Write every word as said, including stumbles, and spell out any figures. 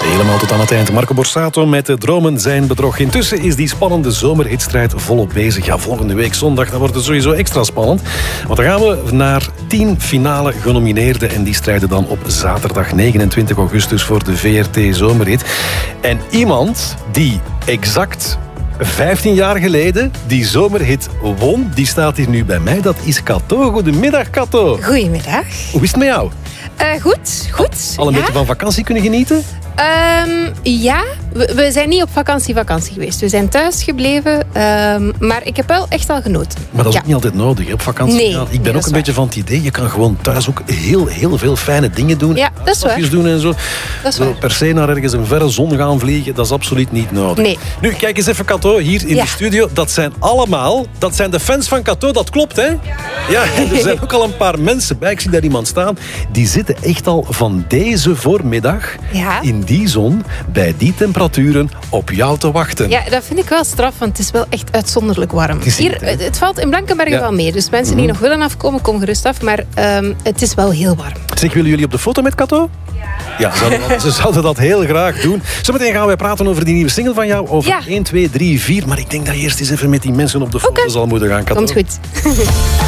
Helemaal tot aan het eind. Marco Borsato met de Dromen zijn bedrog. Intussen is die spannende zomerhitstrijd volop bezig. Ja, volgende week zondag dan wordt het sowieso extra spannend. Want dan gaan we naar tien finale genomineerden. En die strijden dan op zaterdag negenentwintig augustus voor de V R T Zomerhit. En iemand die exact vijftien jaar geleden die zomerhit won, die staat hier nu bij mij. Dat is Kato. Goedemiddag, Kato. Goedemiddag. Hoe is het met jou? Uh, goed, goed. Al een ja. beetje van vakantie kunnen genieten? Um, ja, we, we zijn niet op vakantie vakantie geweest. We zijn thuis gebleven, um, maar ik heb wel echt al genoten. Maar dat is ja. ook niet altijd nodig, hè, op vakantie nee, gaan. Ik ben nee, ook een beetje van het idee, je kan gewoon thuis ook heel, heel veel fijne dingen doen. Ja, dat is waar. doen en zo. Dat is zo waar. per se naar ergens een verre zon gaan vliegen, dat is absoluut niet nodig. Nee. Nu, kijk eens even, Kato, hier in ja. de studio. Dat zijn allemaal, dat zijn de fans van Kato, dat klopt, hè? Ja, er zijn ook al een paar mensen bij. Ik zie daar iemand staan. Die zitten echt al van deze voormiddag ja. in die zon, bij die temperaturen, op jou te wachten. Ja, dat vind ik wel straf, want het is wel echt uitzonderlijk warm. Het, hier, het, het valt in Blankenberge ja. wel mee. Dus mensen die mm-hmm. nog willen afkomen, kom gerust af. Maar um, het is wel heel warm. Zeg, willen jullie op de foto met Kato? Ja, ze zouden, dat, ze zouden dat heel graag doen. Zometeen gaan wij praten over die nieuwe single van jou. Over ja. één, twee, drie, vier. Maar ik denk dat je eerst eens even met die mensen op de foto okay. zal moeten gaan, Kato. Komt goed.